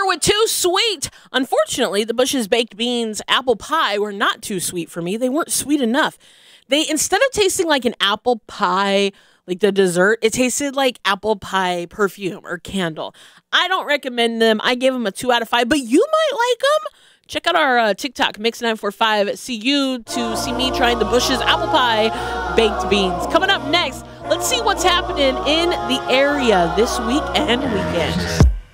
with too sweet. Unfortunately, the Bush's baked beans apple pie were not too sweet for me. They weren't sweet enough. Instead of tasting like an apple pie, like the dessert, it tasted like apple pie perfume or candle. I don't recommend them. I gave them a 2 out of 5, but you might like them. Check out our TikTok, Mix945. See you to see me trying the Bush's apple pie baked beans. Coming up next, let's see what's happening in the area this week and weekend.